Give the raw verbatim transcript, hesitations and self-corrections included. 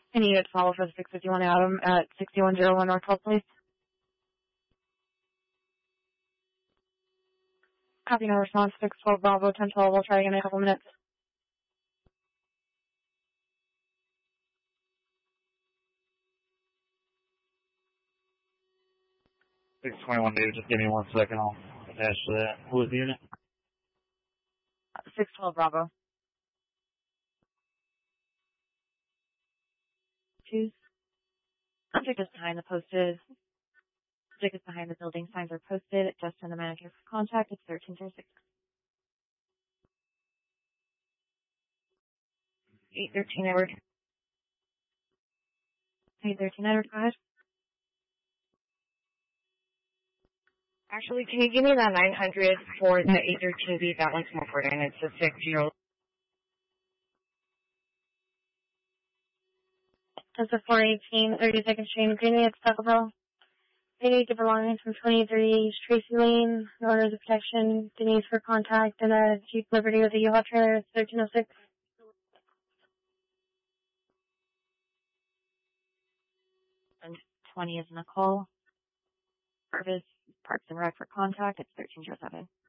Can you get follow for the six fifty-one Adam at sixty-one oh one North twelfth, please? Copy, no response. six twelve Bravo, ten twelve. We'll try again in a couple minutes. six twenty-one, David, just give me one second. I'll attach to that. Who was the unit? six twelve Bravo. Choose. Subject is behind the posted. Subject is behind the building. Signs are posted. Just send the manager for contact. It's thirteen oh six. eight thirteen Edward. eight thirteen Edward, go ahead. Actually, can you give me that nine hundred for the eight thirteen B? That one's more important. It's a six zero. That's a four eighteen, thirty-second Street, Greenway at Taco Bell. They need to belongings from twenty-three Tracy Lane, no orders of protection, Denise for contact, and a Jeep Liberty with a U-Haul trailer. It's thirteen oh six. And twenty is Nicole. Purpose, Parks and Rec for contact. It's thirteen oh seven.